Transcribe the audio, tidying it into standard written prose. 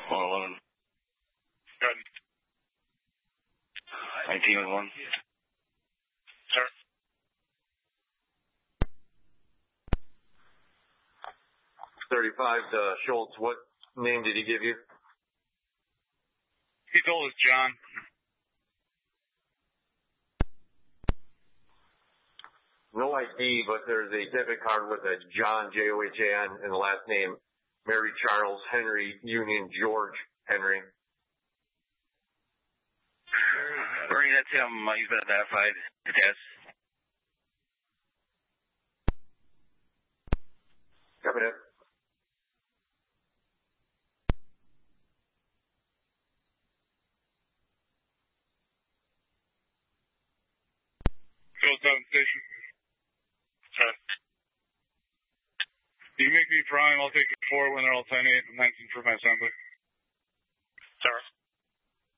111. Good. 1911. Sir. .35 to Schultz. What name did he give you? He told us John. No ID, but there's a debit card with a John, John, and the last name Mary Charles Henry Union George Henry. Bernie, that's him. He's been identified. Yes. Copy that. Field 7 station. Sorry. You make me prime, I'll take it 4 when they're all 10-8 and 19 for my assembly.